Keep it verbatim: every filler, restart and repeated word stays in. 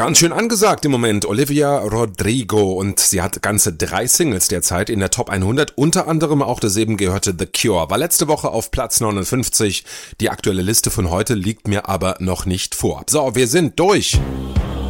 Ganz schön angesagt im Moment, Olivia Rodrigo, und sie hat ganze drei Singles derzeit in der Top hundert, unter anderem auch das eben gehörte The Cure, war letzte Woche auf Platz neunundfünfzig, die aktuelle Liste von heute liegt mir aber noch nicht vor. So, wir sind durch.